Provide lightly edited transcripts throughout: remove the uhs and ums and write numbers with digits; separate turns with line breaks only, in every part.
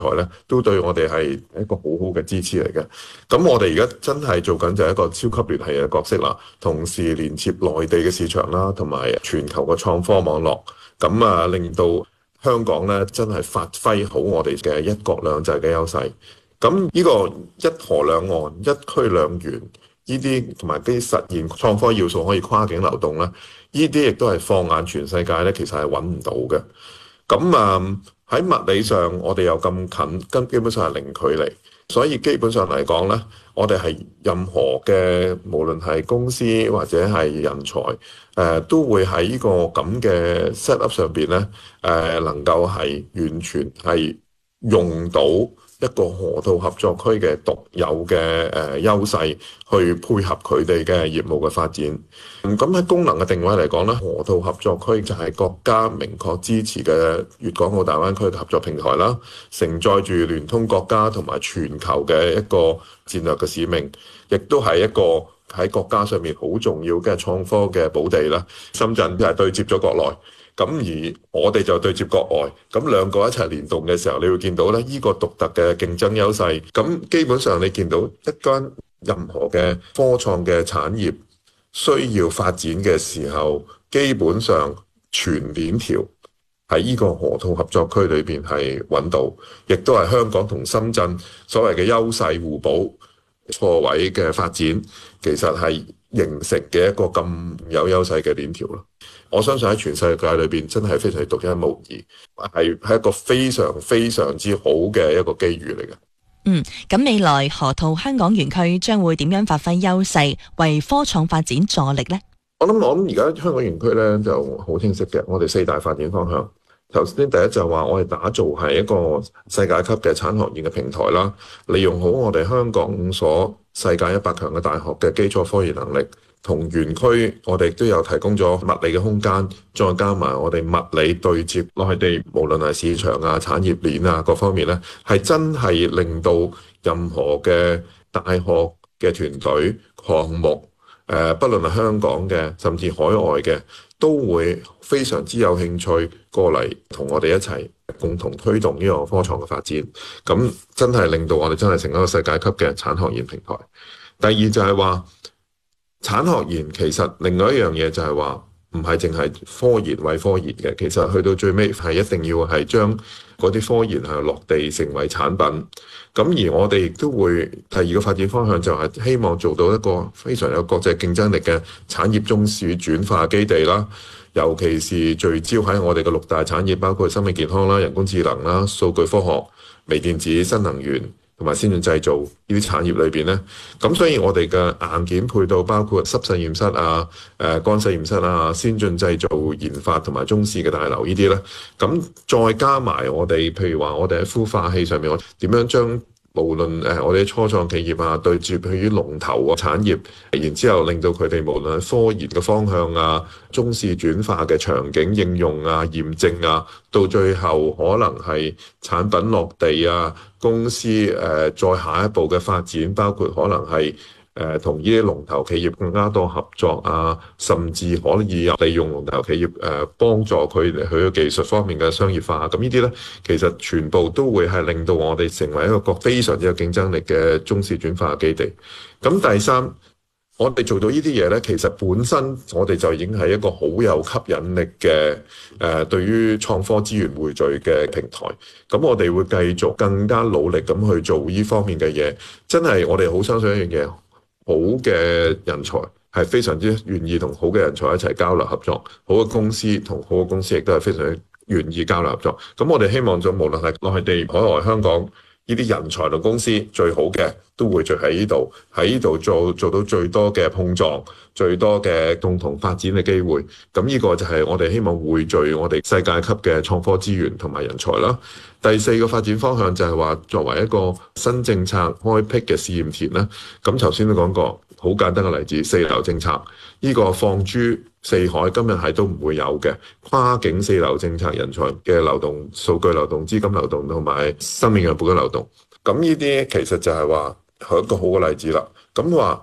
咧，都對我哋係一個好好嘅支持嚟嘅。咁我哋而家真係做緊就係一個超級聯繫嘅角色啦，同時連接內地嘅市場啦，同埋全球嘅創科網絡，咁啊令到香港咧真係發揮好我哋嘅一國兩制嘅優勢。咁呢個一河兩岸、一區兩園呢啲同埋啲實現創科要素可以跨境流動咧，呢啲亦都係放眼全世界咧，其實係揾唔到嘅。咁喺物理上我哋又咁近，跟基本上係零距離，所以基本上嚟講咧，我哋係任何嘅無論係公司或者係人才，都會喺呢個咁嘅 set up 上邊咧，能夠係完全係用到一個河套合作區嘅獨有嘅優勢，去配合佢哋嘅業務嘅發展。咁喺功能嘅定位嚟講咧，河套合作區就係國家明確支持嘅粵港澳大灣區嘅合作平台啦，承載住聯通國家同埋全球嘅一個戰略嘅使命，亦都係一個喺國家上面好重要嘅創科嘅寶地啦。深圳就係對接咗國內。咁而我哋就對接國外，咁兩個一齊聯動嘅時候，你會見到咧，呢個獨特嘅競爭優勢。咁基本上你見到一間任何嘅科創嘅產業需要發展嘅時候，基本上全鏈條喺呢個河套合作區裏邊係揾到，亦都係香港同深圳所謂嘅優勢互補錯位嘅發展，其實係形成嘅一個咁有優勢嘅鏈條咯。我相信喺全世界裏邊真係非常獨一無二，係一個非常非常之好嘅一個機遇嚟嘅。
咁未來河套香港園區將會點樣發揮優勢，為科創發展助力呢？
我諗而家香港園區咧就好清晰嘅，我哋四大發展方向。頭先第一就話我哋打造係一個世界級嘅產學研嘅平台啦，利用好我哋香港5所世界100強嘅大學嘅基礎科研能力。同園區，我哋都有提供咗物理嘅空間，再加埋我哋物理對接內地，無論係市場啊、產業鏈啊各方面咧，係真係令到任何嘅大學嘅團隊項目，不論係香港嘅，甚至海外嘅，都會非常之有興趣過嚟同我哋一齊共同推動呢個科創嘅發展。咁真係令到我哋真係成一個世界級嘅產學研平台。第二就係話，產學研其實另外一樣嘢就係話，唔係淨係科研為科研嘅，其實去到最尾係一定要係將嗰啲科研係落地成為產品。咁而我哋亦都會第二個發展方向就係希望做到一個非常有國際競爭力嘅產業中樞轉化基地啦，尤其是聚焦喺我哋嘅6大產業，包括生命健康啦、人工智能啦、數據科學、微電子、新能源同埋先進製造呢啲產業裏邊咧，咁所以我哋嘅硬件配套包括濕實驗室啊、乾實驗室啊、先進製造研發同埋中試嘅大樓呢啲咧，咁再加埋我哋，譬如話我哋喺孵化器上面，我點樣將無論我哋初創企業啊對接於龍頭啊產業，然之後令到佢哋無論係科研嘅方向啊、中試轉化嘅場景應用啊、驗證啊，到最後可能係產品落地啊、公司再下一步嘅發展，包括可能係同呢啲龍頭企業更加多合作啊，甚至可以利用龍頭企業幫助佢哋去技術方面嘅商業化。咁呢啲呢，其實全部都會係令到我哋成為一個非常之有競爭力嘅中試轉化嘅基地。咁第三，我哋做到呢啲嘢呢，其實本身我哋就已經係一個好有吸引力嘅對於創科資源匯聚嘅平台。咁我哋會繼續更加努力咁去做呢方面嘅嘢。真係我哋好相信一樣嘢，好嘅人才係非常之願意同好嘅人才一齊交流合作，好嘅公司同好嘅公司亦都係非常願意交流合作。咁我哋希望咗無論係內地、海外、香港呢啲人才同公司最好嘅都會聚喺呢度做到最多嘅碰撞，最多嘅共同發展嘅機會。咁呢個就係我哋希望匯聚我哋世界級嘅創科資源同埋人才啦。第四個發展方向就係話，作為一個新政策開闢嘅試驗田啦。咁頭先都講過，好簡單嘅例子，四流政策呢個放諸四海，今日係都唔會有嘅跨境四流政策，人才嘅流動、數據流動、資金流動同埋生命樣本嘅流動。咁呢啲其實就係話係一個好嘅例子啦。咁話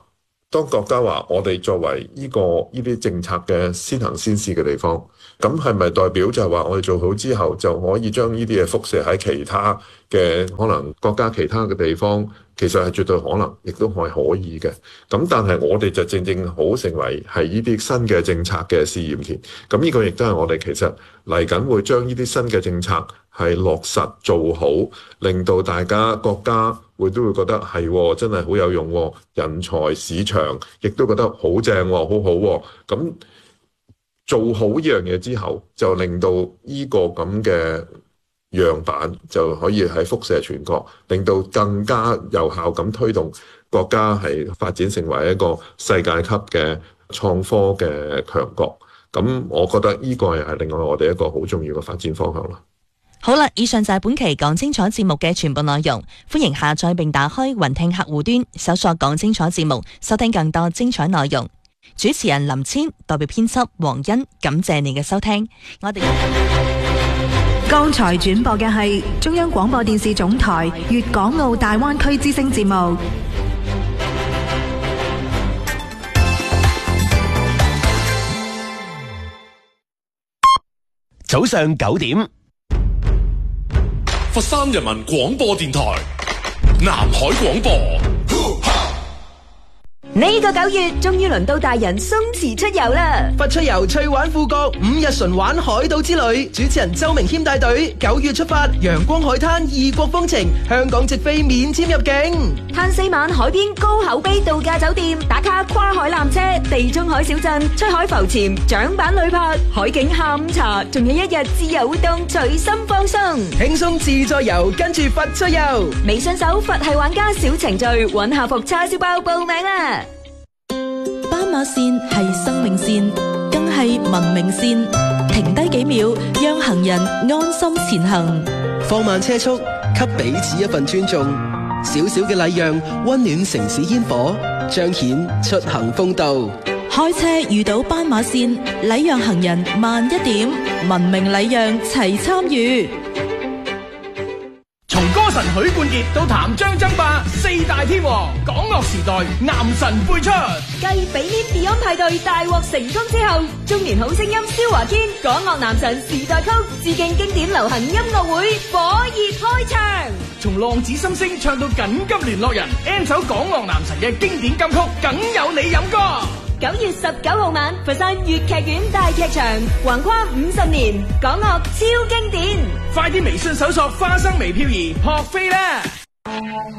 當國家話我哋作為呢啲政策嘅先行先試嘅地方，咁係咪代表就係話我哋做好之後就可以將呢啲嘢輻射喺其他嘅可能國家其他嘅地方？其實係絕對可能，亦都係可以嘅。咁但係我哋就正正好成為係呢啲新嘅政策嘅試驗田。咁呢個亦都係我哋其實嚟緊會將呢啲新嘅政策係落實做好，令到大家國家都會覺得係真係好有用，人才市場亦都覺得好正，好好。咁做好呢樣嘢之後，就令到呢個咁嘅樣板就可以喺輻射全國，令到更加有效咁推動國家係發展成為一個世界級嘅創科嘅強國。咁我覺得呢個係另外我哋一個好重要嘅發展方向啦。
好啦，以上就係本期講清楚節目嘅全部內容。歡迎下載並打開雲聽客戶端，搜索講清楚節目，收聽更多精彩內容。主持人林千，代表編輯黃欣，感謝你嘅收聽。我哋
剛才轉播嘅係中央廣播電視總台粵港澳大灣區之聲節目。
早上9點，
佛山人民廣播電台南海廣播。
呢個9月終於輪到大人鬆弛出遊啦！
佛出遊趣玩富國5日純玩海島之旅，主持人周明謙帶隊9月出發，陽光海灘異國風情，香港直飛免簽入境，
攤4晚海邊高口碑度假酒店，打卡跨海纜車、地中海小鎮、出海浮潛、槳板旅拍、海景下午茶，仲有1日自由活動，隨心放鬆，
輕鬆自在遊，跟住佛出遊。
微信搜佛系玩家小程序，揾下服叉燒包報名啦！
斑馬線係生命線，更係文明線。停低幾秒，讓行人安心前行。
放慢車速，給彼此一份尊重。小小嘅禮讓，溫暖城市煙火，彰顯出行風度。
開車遇到斑馬線，禮讓行人慢一點，文明禮讓齊參與。
從歌神許冠傑到譚張爭霸4大天王，港樂時代男神輩出。
繼比呢 Beyond 派對大獲成功之後，中年好聲音蕭華堅港樂男神時代曲致敬經典流行音樂會火熱開場。
從浪子心聲唱到緊急聯絡人 ，N 首港樂男神嘅經典金曲，梗有你飲歌。
9月19號晚，佛山粵劇院大劇場，橫跨50年，港樂超經典。
快啲微信搜索花生微漂兒撲飛啦！